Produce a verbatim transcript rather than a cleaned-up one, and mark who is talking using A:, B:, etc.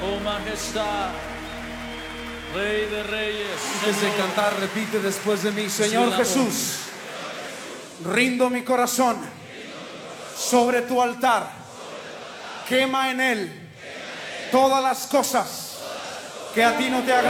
A: Oh majestad, Rey de Reyes.
B: Antes de cantar, repite después de mí: Señor Jesús, rindo mi corazón sobre tu altar. Quema en él todas las cosas que a ti no te agradan.